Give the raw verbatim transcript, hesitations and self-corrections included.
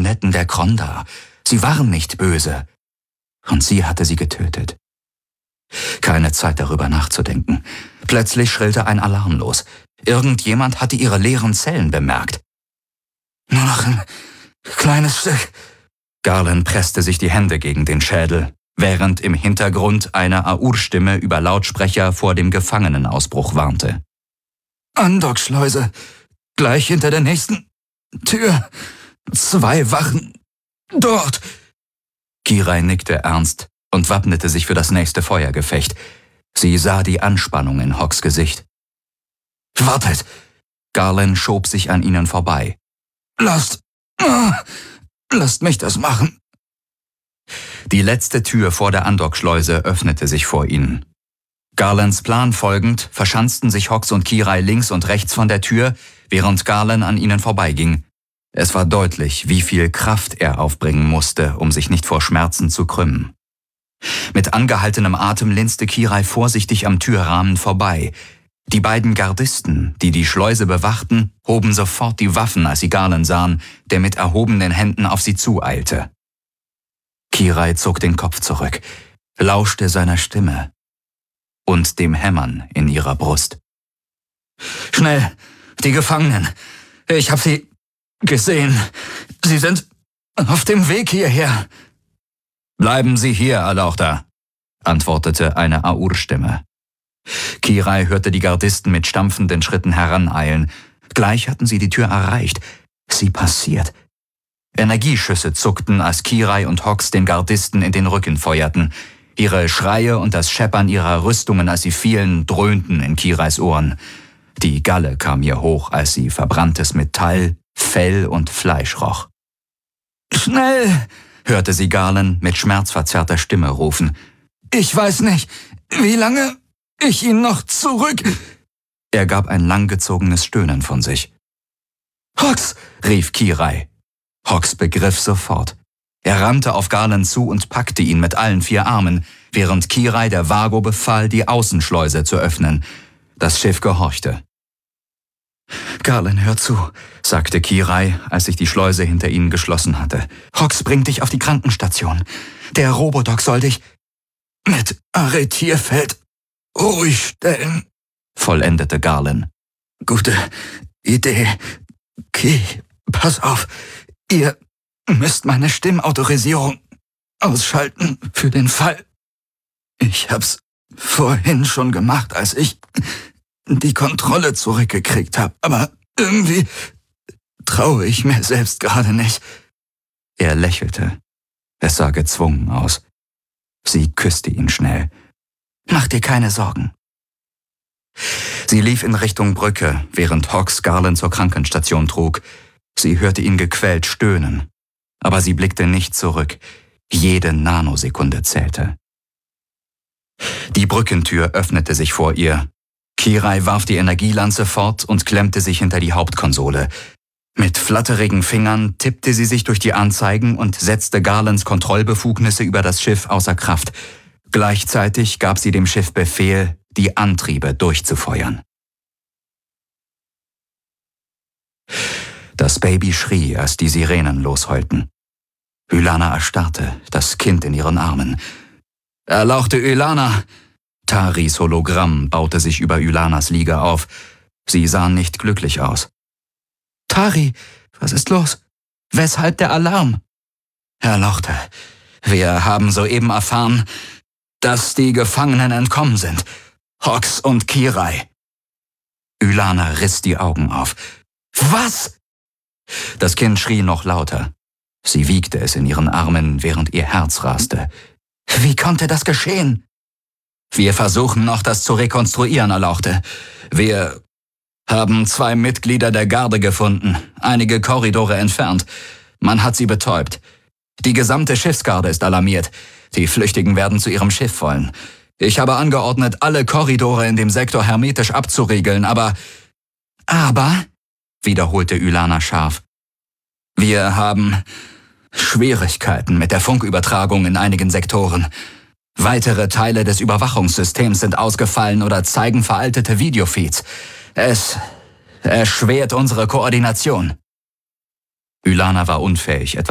Marionetten der Kronda. Sie waren nicht böse. Und sie hatte sie getötet. Keine Zeit darüber nachzudenken. Plötzlich schrillte ein Alarm los. Irgendjemand hatte ihre leeren Zellen bemerkt. Nur noch ein kleines Stück. Garland presste sich die Hände gegen den Schädel, während im Hintergrund eine Aur-Stimme über Lautsprecher vor dem Gefangenenausbruch warnte. Andockschleuse, gleich hinter der nächsten Tür. Zwei Wachen. Dort. Kirai nickte ernst und wappnete sich für das nächste Feuergefecht. Sie sah die Anspannung in Hawks Gesicht. Wartet! Garland schob sich an ihnen vorbei. Lasst... Lasst mich das machen. Die letzte Tür vor der Andockschleuse öffnete sich vor ihnen. Garlands Plan folgend verschanzten sich Hawks und Kirai links und rechts von der Tür, während Garland an ihnen vorbeiging. Es war deutlich, wie viel Kraft er aufbringen musste, um sich nicht vor Schmerzen zu krümmen. Mit angehaltenem Atem linste Kirai vorsichtig am Türrahmen vorbei. Die beiden Gardisten, die die Schleuse bewachten, hoben sofort die Waffen, als sie Garland sahen, der mit erhobenen Händen auf sie zueilte. Kirai zog den Kopf zurück, lauschte seiner Stimme und dem Hämmern in ihrer Brust. Schnell, die Gefangenen! Ich hab sie gesehen. Sie sind auf dem Weg hierher. Bleiben Sie hier, Erlauchter, antwortete eine Aur-Stimme. Kirai hörte die Gardisten mit stampfenden Schritten heraneilen. Gleich hatten sie die Tür erreicht. Sie passiert. Energieschüsse zuckten, als Kirai und Hawks den Gardisten in den Rücken feuerten. Ihre Schreie und das Scheppern ihrer Rüstungen, als sie fielen, dröhnten in Kirais Ohren. Die Galle kam ihr hoch, als sie verbranntes Metall, Fell und Fleisch roch. »Schnell!« hörte sie Garland mit schmerzverzerrter Stimme rufen. »Ich weiß nicht, wie lange ich ihn noch zurück...« Er gab ein langgezogenes Stöhnen von sich. »Hawks!« rief Kirai. Hawks begriff sofort. Er rannte auf Garland zu und packte ihn mit allen vier Armen, während Kirai der Vago befahl, die Außenschleuse zu öffnen. Das Schiff gehorchte. »Garland, hör zu«, sagte Kirai, als sich die Schleuse hinter ihnen geschlossen hatte. »Hawks bringt dich auf die Krankenstation. Der Robodoc soll dich mit Arretierfeld ruhig stellen«, vollendete Garland. »Gute Idee. Ki, pass auf. Ihr müsst meine Stimmautorisierung ausschalten für den Fall. Ich hab's vorhin schon gemacht, als ich die Kontrolle zurückgekriegt habe, aber irgendwie traue ich mir selbst gerade nicht.« Er lächelte. Es sah gezwungen aus. Sie küsste ihn schnell. »Mach dir keine Sorgen.« Sie lief in Richtung Brücke, während Hawks Garland zur Krankenstation trug. Sie hörte ihn gequält stöhnen. Aber sie blickte nicht zurück. Jede Nanosekunde zählte. Die Brückentür öffnete sich vor ihr. Kirai warf die Energielanze fort und klemmte sich hinter die Hauptkonsole. Mit flatterigen Fingern tippte sie sich durch die Anzeigen und setzte Garlands Kontrollbefugnisse über das Schiff außer Kraft. Gleichzeitig gab sie dem Schiff Befehl, die Antriebe durchzufeuern. Das Baby schrie, als die Sirenen losheulten. Ylana erstarrte, das Kind in ihren Armen. »Erlauchte Ylana!« Taris Hologramm baute sich über Ylanas Liege auf. Sie sah nicht glücklich aus. »Tari, was ist los? Weshalb der Alarm?« »Erlauchte, wir haben soeben erfahren, dass die Gefangenen entkommen sind. Hawks und Kirai.« Ylana riss die Augen auf. »Was?« Das Kind schrie noch lauter. Sie wiegte es in ihren Armen, während ihr Herz raste. »Wie konnte das geschehen?« »Wir versuchen noch, das zu rekonstruieren, Erlauchte. Wir haben zwei Mitglieder der Garde gefunden, einige Korridore entfernt. Man hat sie betäubt. Die gesamte Schiffsgarde ist alarmiert. Die Flüchtigen werden zu ihrem Schiff wollen. Ich habe angeordnet, alle Korridore in dem Sektor hermetisch abzuriegeln, aber...« »Aber?«, wiederholte Ylana scharf. »Wir haben Schwierigkeiten mit der Funkübertragung in einigen Sektoren. Weitere Teile des Überwachungssystems sind ausgefallen oder zeigen veraltete Videofeeds. Es erschwert unsere Koordination.« Ylana war unfähig, etwas